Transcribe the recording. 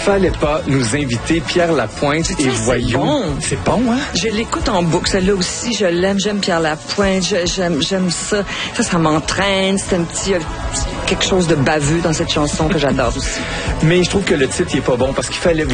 fallait pas nous inviter Pierre Lapointe et Voyou. C'est bon. C'est bon, hein? Je l'écoute en boucle. Celle-là aussi, je l'aime. J'aime Pierre Lapointe. J'aime ça. Ça m'entraîne. C'est un petit quelque chose de baveux dans cette chanson que j'adore aussi. Mais je trouve que le titre, il est pas bon parce qu'il fallait